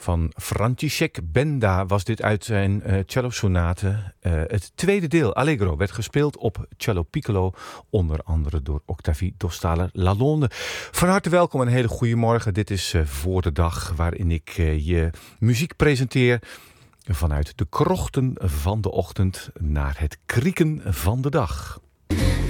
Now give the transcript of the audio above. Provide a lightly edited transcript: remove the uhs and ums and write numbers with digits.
Van František Benda was dit uit zijn cello-sonate. Het tweede deel, Allegro, werd gespeeld op cello piccolo, onder andere door Octavie Dostäler-Lalonde. Van harte welkom en een hele goede morgen. Dit is Voor de Dag, waarin ik je muziek presenteer vanuit de krochten van de ochtend naar het krieken van de dag.